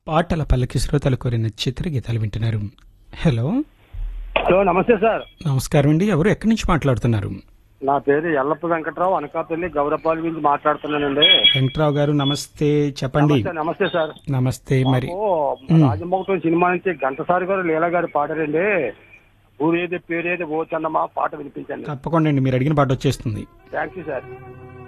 పాటల పల్లకి శ్రోతలు కోరిన చిత్రగీతాలు వింటున్నారు. హలో హలో, నమస్తే సార్. నమస్కారం అండి. ఎవరు ఎక్కడి నుంచి మాట్లాడుతున్నారు? నా పేరు ఎల్లప్ప వెంకట్రావు, అనకాపల్లి గౌరపాలి గురించి మాట్లాడుతున్నానండి. వెంకట్రావు గారు నమస్తే, చెప్పండి. నమస్తే. నమస్తే సార్. నమస్తే. మరి రాజమోహన్ సినిమా నుంచి ఘంటసారి గారు లీలా గారు పాడారండి. ఊరేది పేరేది ఓ చన్నమా పాట వినిపించండి. తప్పకుండా అండి, మీరు అడిగిన పాట వచ్చేస్తుంది. Thank you sir.